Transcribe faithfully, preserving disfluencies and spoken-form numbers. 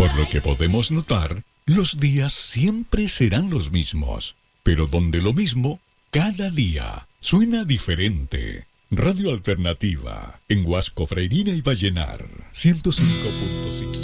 Por lo que podemos notar, los días siempre serán los mismos, pero donde lo mismo, cada día, suena diferente. Radio Alternativa, en Huasco, Freirina y Vallenar, ciento cinco punto cinco.